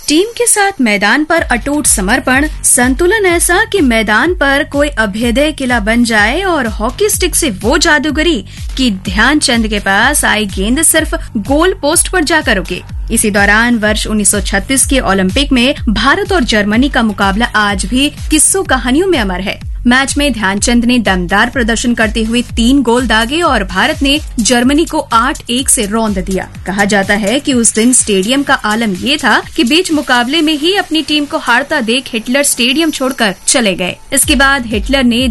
Team के साथ मैदान पर अटूट समर्पण, संतुलन ऐसा कि मैदान पर कोई अभेद्य किला बन जाए और हॉकी स्टिक से वो जादूगरी कि ध्यानचंद के पास आई गेंद सिर्फ गोल पोस्ट पर जाकर रुके। इसी दौरान वर्ष 1936 के ओलंपिक में भारत और जर्मनी का मुकाबला आज भी किस्सों कहानियों में अमर है। मैच में ध्यानचंद ने दमदार प्रदर्शन करते हुए 3 गोल दागे और भारत ने जर्मनी को 8-1 से रौंद दिया। कहा जाता है कि उस दिन स्टेडियम का आलम ये था कि बीच मुकाबले में ही अपनी टीम को हारता देख हिटलर स्टेडियम छोड़कर चले गए। इसके बाद हिटलर ने